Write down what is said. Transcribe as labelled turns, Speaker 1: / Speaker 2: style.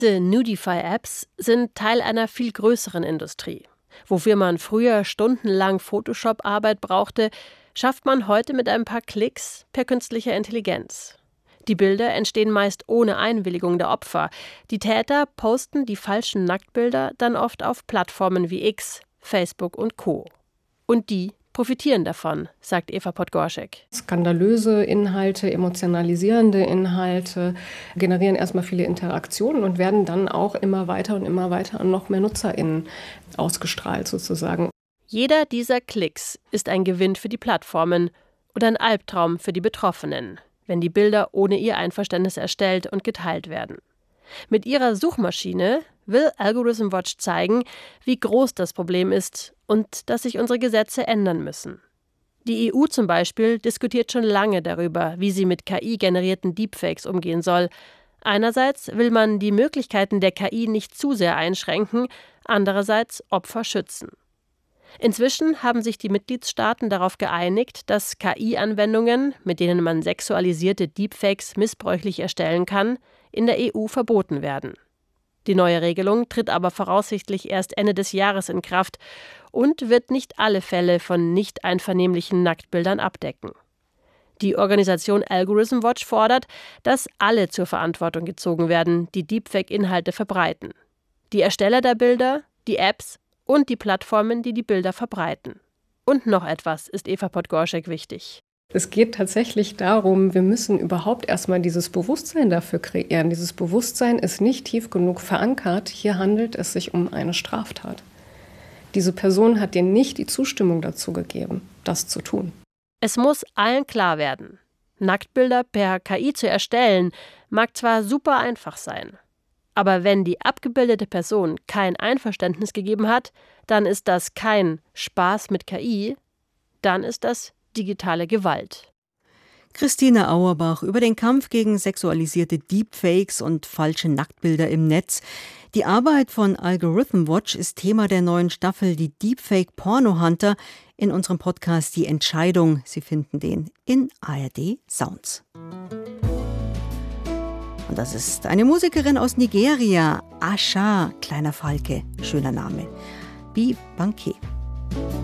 Speaker 1: Diese Nudify-Apps sind Teil einer viel größeren Industrie. Wofür man früher stundenlang Photoshop-Arbeit brauchte, schafft man heute mit ein paar Klicks per künstlicher Intelligenz. Die Bilder entstehen meist ohne Einwilligung der Opfer. Die Täter posten die falschen Nacktbilder dann oft auf Plattformen wie X, Facebook und Co. Und die profitieren davon, sagt Eva Podgorschek.
Speaker 2: Skandalöse Inhalte, emotionalisierende Inhalte generieren erstmal viele Interaktionen und werden dann auch immer weiter an noch mehr NutzerInnen ausgestrahlt sozusagen.
Speaker 1: Jeder dieser Klicks ist ein Gewinn für die Plattformen oder ein Albtraum für die Betroffenen, wenn die Bilder ohne ihr Einverständnis erstellt und geteilt werden. Mit ihrer Suchmaschine will Algorithm Watch zeigen, wie groß das Problem ist und dass sich unsere Gesetze ändern müssen. Die EU zum Beispiel diskutiert schon lange darüber, wie sie mit KI-generierten Deepfakes umgehen soll. Einerseits will man die Möglichkeiten der KI nicht zu sehr einschränken, andererseits Opfer schützen. Inzwischen haben sich die Mitgliedstaaten darauf geeinigt, dass KI-Anwendungen, mit denen man sexualisierte Deepfakes missbräuchlich erstellen kann, in der EU verboten werden. Die neue Regelung tritt aber voraussichtlich erst Ende des Jahres in Kraft und wird nicht alle Fälle von nicht einvernehmlichen Nacktbildern abdecken. Die Organisation Algorithm Watch fordert, dass alle zur Verantwortung gezogen werden, die Deepfake-Inhalte verbreiten. Die Ersteller der Bilder, die Apps und die Plattformen, die die Bilder verbreiten. Und noch etwas ist Eva Podgorschek wichtig.
Speaker 2: Es geht tatsächlich darum, wir müssen überhaupt erstmal dieses Bewusstsein dafür kreieren. Dieses Bewusstsein ist nicht tief genug verankert. Hier handelt es sich um eine Straftat. Diese Person hat dir nicht die Zustimmung dazu gegeben, das zu tun.
Speaker 1: Es muss allen klar werden. Nacktbilder per KI zu erstellen, mag zwar super einfach sein. Aber wenn die abgebildete Person kein Einverständnis gegeben hat, dann ist das kein Spaß mit KI, dann ist das digitale Gewalt.
Speaker 3: Christine Auerbach über den Kampf gegen sexualisierte Deepfakes und falsche Nacktbilder im Netz. Die Arbeit von Algorithm Watch ist Thema der neuen Staffel Die Deepfake Porno Hunter in unserem Podcast Die Entscheidung. Sie finden den in ARD Sounds. Und das ist eine Musikerin aus Nigeria, Asha, kleiner Falke, schöner Name, Bi Banke.